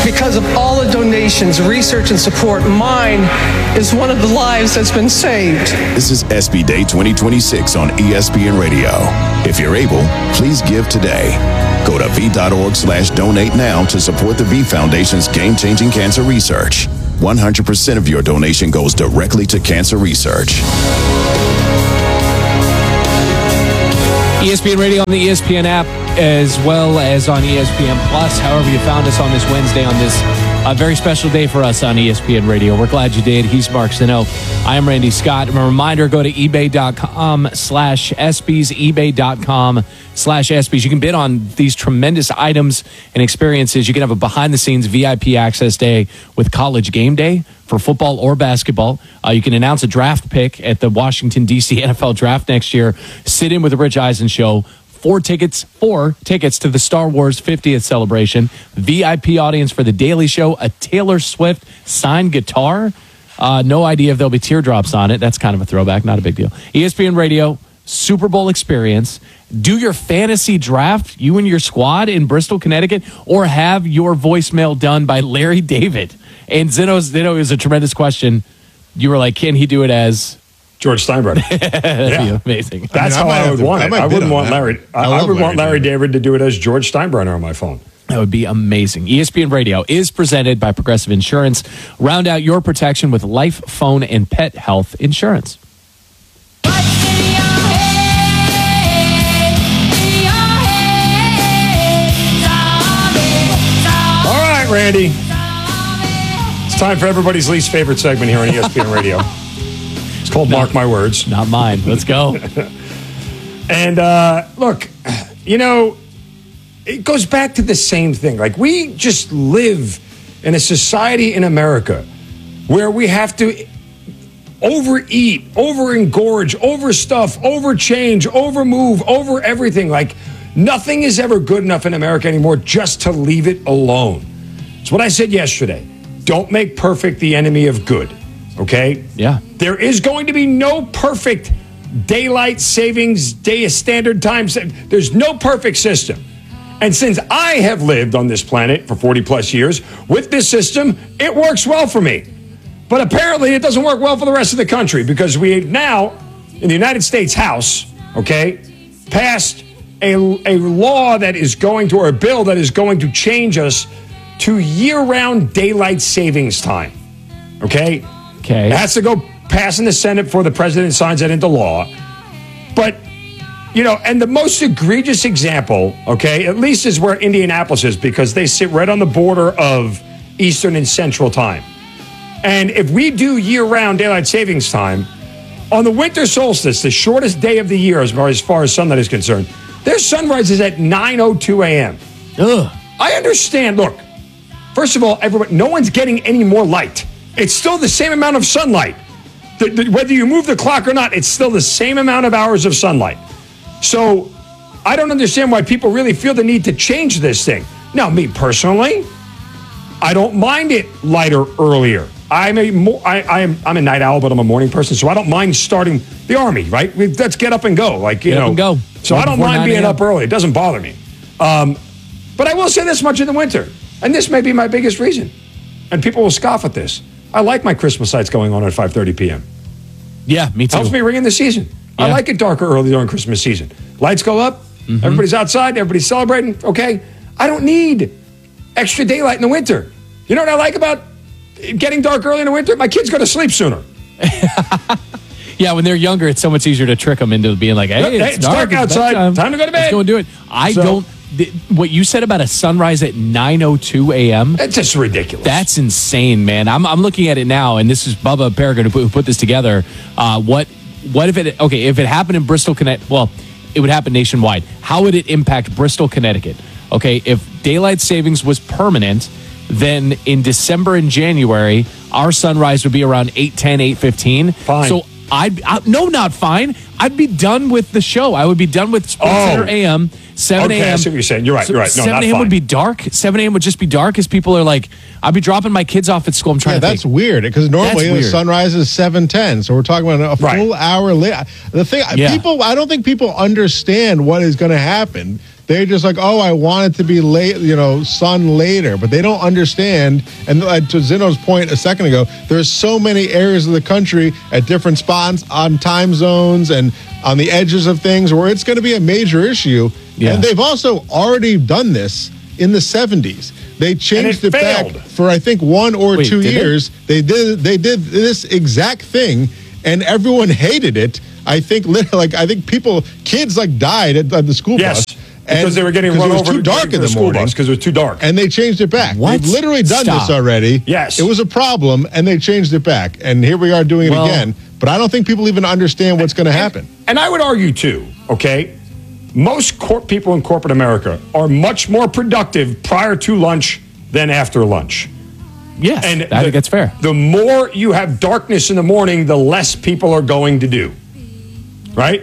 Because of all the donations, research, and support, mine is one of the lives that's been saved. This is SB Day 2026 on ESPN Radio. If you're able, please give today. Go to v.org/donate now to support the V Foundation's game-changing cancer research. 100% of your donation goes directly to cancer research. ESPN Radio on the ESPN app, as well as on ESPN Plus. However you found us on this Wednesday, on this very special day for us on ESPN Radio. We're glad you did. He's Mark Sino. I am Randy Scott. A reminder, go to ebay.com/ESPYs, ebay.com/ESPYs. You can bid on these tremendous items and experiences. You can have a behind-the-scenes VIP access day with College Game Day for football or basketball. You can announce a draft pick at the Washington, D.C. NFL Draft next year. Sit in with the Rich Eisen Show. 4 tickets to the Star Wars 50th celebration. VIP audience for the Daily Show. A Taylor Swift signed guitar. No idea if there'll be teardrops on it. That's kind of a throwback. Not a big deal. ESPN Radio, Super Bowl experience. Do your fantasy draft, you and your squad in Bristol, Connecticut, or have your voicemail done by Larry David. And Zeno is a tremendous question. You were like, can he do it as George Steinbrenner? That'd be amazing. That's how I would want it. I wouldn't want Larry. I would want Larry David to do it as George Steinbrenner on my phone. That would be amazing. ESPN Radio is presented by Progressive Insurance. Round out your protection with life, phone, and pet health insurance. All right, Randy. It's time for everybody's least favorite segment here on ESPN Radio. It's called Mark My Words. Not mine. Let's go. And look, it goes back to the same thing. Like, we just live in a society in America where we have to overeat, overengorge, overstuff, overchange, overmove, over everything. Like, nothing is ever good enough in America anymore just to leave it alone. It's what I said yesterday. Don't make perfect the enemy of good. Okay? Yeah. There is going to be no perfect daylight savings day standard time. There's no perfect system. And since I have lived on this planet for 40 plus years with this system, it works well for me. But apparently it doesn't work well for the rest of the country, because we now, in the United States House, okay, passed a law that is going to, or a bill that is going to change us to year-round daylight savings time. Okay? Okay. It has to go pass in the Senate before the president signs that into law. But, and the most egregious example, okay, at least is where Indianapolis is, because they sit right on the border of Eastern and Central time. And if we do year-round daylight savings time, on the winter solstice, the shortest day of the year as far as sunlight is concerned, their sunrise is at 9:02 a.m. Ugh. I understand. Look, first of all, no one's getting any more light. It's still the same amount of sunlight. Whether you move the clock or not, it's still the same amount of hours of sunlight. So I don't understand why people really feel the need to change this thing. Now, me personally, I don't mind it lighter earlier. I'm a night owl, but I'm a morning person, so I don't mind starting the Army, right? Let's get up and go. Get up and go. So I don't mind being up early. It doesn't bother me. But I will say this much in the winter, and this may be my biggest reason, and people will scoff at this. I like my Christmas lights going on at 5:30 p.m. Yeah, me too. Helps me ring in the season. Yeah. I like it darker early during Christmas season. Lights go up. Mm-hmm. Everybody's outside. Everybody's celebrating. Okay. I don't need extra daylight in the winter. You know what I like about getting dark early in the winter? My kids go to sleep sooner. Yeah, when they're younger, it's so much easier to trick them into being like, hey, it's dark outside. Time to go to bed. Let's go and do it. What you said about a sunrise at 9:02 a.m. That's just ridiculous. That's insane, man. I'm looking at it now, and this is Bubba Peregrine who put this together. What if it happened in Bristol, Connecticut? Well, it would happen nationwide. How would it impact Bristol, Connecticut? Okay, if daylight savings was permanent, then in December and January, our sunrise would be around 8:10, 8:15. Fine. So no, not fine. I'd be done with the show. I would be done with SportsCenter AM. 7 a.m. Okay, I see what you're saying. You're right. No, 7 a.m. would be dark. 7 a.m. would just be dark as people are like, I'll be dropping my kids off at school. I'm trying to that's weird, because normally the sunrise is 7:10. So we're talking about a full hour late. The thing, people, I don't think people understand what is going to happen. They're just like, oh, I want it to be late, sun later, but they don't understand. And to Zeno's point a second ago, there's so many areas of the country at different spots on time zones and on the edges of things where it's going to be a major issue. Yeah. And they've also already done this in the 70s. They changed it back for, I think, 1 or 2 years. They did this exact thing, and everyone hated it. I think kids died at the school bus. Because they were getting run over. It was too dark in the morning. Because it was too dark. And they changed it back. What? They've literally done this already. Yes. It was a problem, and they changed it back. And here we are doing it again. But I don't think people even understand what's going to happen. And I would argue, too, okay, most people in corporate America are much more productive prior to lunch than after lunch. Yes, and I think that's fair. The more you have darkness in the morning, the less people are going to do. Right?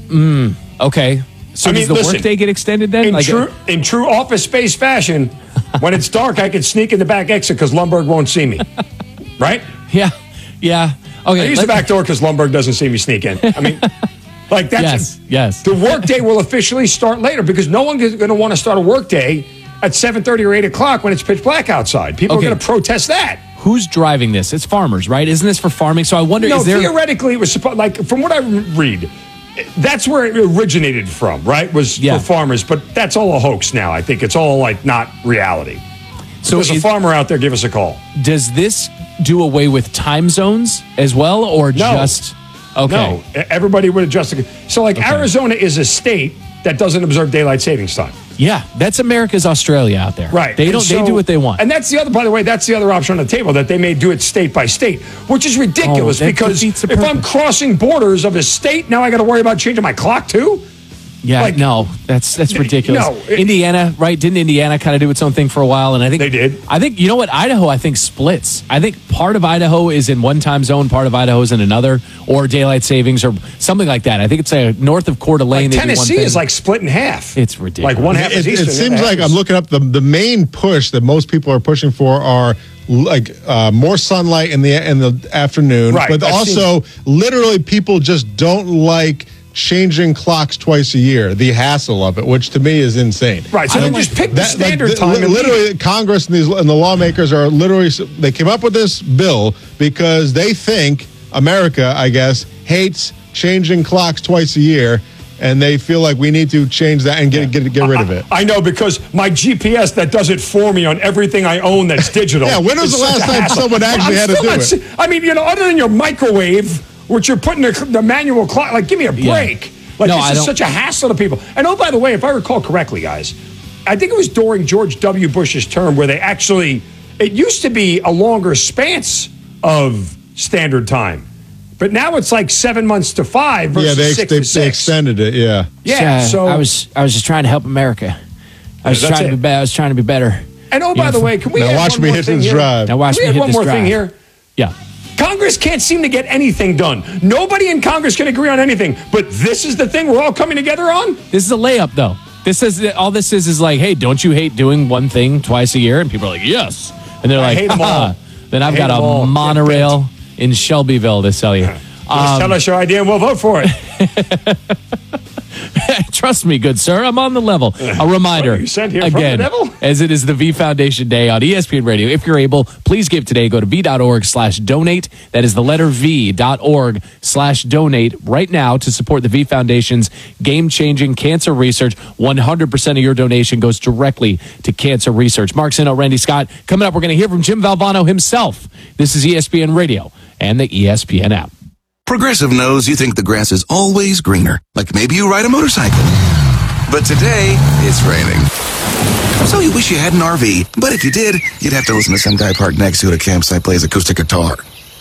Okay. So does the workday get extended then? In true office space fashion, when it's dark, I can sneak in the back exit because Lumberg won't see me. Right? Yeah. Okay. I use the back door because Lumberg doesn't see me sneak in. I mean, that's yes. The workday will officially start later because no one is going to want to start a workday at 7:30 or 8 o'clock when it's pitch black outside. People are going to protest that. Who's driving this? It's farmers, right? Isn't this for farming? So I wonder, theoretically, it was supposed, from what I read, that's where it originated from, right? Was for farmers, but that's all a hoax now. I think it's all not reality. So if there's a farmer out there, give us a call. Does this do away with time zones as well, or just... Okay. No, everybody would adjust. So Arizona is a state that doesn't observe daylight savings time. Yeah, that's America's Australia out there. Right. They do what they want. And that's the other option on the table, that they may do it state by state, which is ridiculous because if I'm crossing borders of a state, now I got to worry about changing my clock too? Yeah, no, that's ridiculous. No, Indiana, right? Didn't Indiana kind of do its own thing for a while? And I think they did. I think, you know what? Idaho, I think, splits. I think part of Idaho is in one time zone, part of Idaho is in another, or daylight savings or something like that. I think it's north of Coeur d'Alene. Tennessee is split in half. It's ridiculous. One half is Eastern. It seems like I'm looking up the main push that most people are pushing for are more sunlight in the afternoon, right, but also literally people just don't like changing clocks twice a year, the hassle of it, which to me is insane. Right, so they just pick the standard time. Literally, Congress and the lawmakers are they came up with this bill because they think America, I guess, hates changing clocks twice a year, and they feel like we need to change that and get rid of it. I know, because my GPS that does it for me on everything I own that's digital. Yeah, when was the last time someone actually had to do it? I mean, other than your microwave, which you're putting the manual clock, give me a break. This is such a hassle to people. And by the way, if I recall correctly, guys, I think it was during George W. Bush's term where it used to be a longer span of standard time. But now it's 7 months to 5 versus 6 to 6. They extended it, yeah. Yeah, so I was just trying to help America. I was trying to be better. And by the way, can we now watch me hit this drive? Now watch me hit this drive. One more thing here. Yeah. Congress can't seem to get anything done. Nobody in Congress can agree on anything. But this is the thing we're all coming together on? This is a layup, though. All this is hey, don't you hate doing one thing twice a year? And people are like, yes. And they're like, then I've got a monorail in Shelbyville to sell you. Just tell us your idea and we'll vote for it. Trust me, good sir, I'm on the level. A reminder, again, as it is the V Foundation Day on ESPN Radio, if you're able, please give today. Go to v.org/donate. That is the letter v.org/donate right now to support the V Foundation's game-changing cancer research. 100% of your donation goes directly to cancer research. Mark Sino, Randy Scott. Coming up, we're going to hear from Jim Valvano himself. This is ESPN Radio and the ESPN app. Progressive knows you think the grass is always greener, like maybe you ride a motorcycle. But today, it's raining. So you wish you had an RV, but if you did, you'd have to listen to some guy parked next to you at a campsite plays acoustic guitar.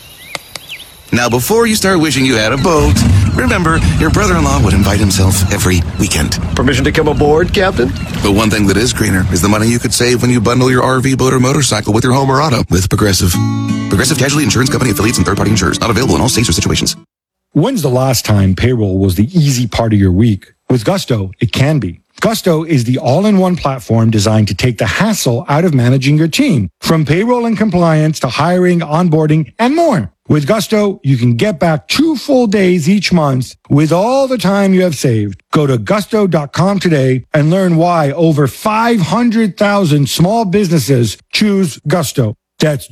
Now, before you start wishing you had a boat, remember, your brother-in-law would invite himself every weekend. Permission to come aboard, Captain? But one thing that is greener is the money you could save when you bundle your RV, boat, or motorcycle with your home or auto with Progressive. Progressive Casualty Insurance Company, affiliates, and third-party insurers. Not available in all states or situations. When's the last time payroll was the easy part of your week? With Gusto, it can be. Gusto is the all-in-one platform designed to take the hassle out of managing your team. From payroll and compliance to hiring, onboarding, and more. With Gusto, you can get back 2 full days each month with all the time you have saved. Go to gusto.com today and learn why over 500,000 small businesses choose Gusto. That's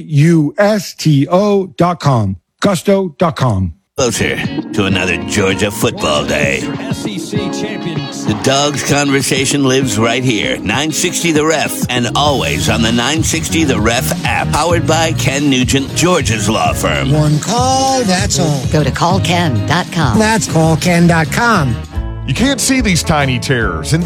GUSTO.com. Gusto.com. Closer to another Georgia football day. The Dogs Conversation lives right here. 960 The Ref, and always on the 960 The Ref app. Powered by Ken Nugent, Georgia's law firm. One call, that's all. Go to callken.com. That's callken.com. You can't see these tiny terrors, and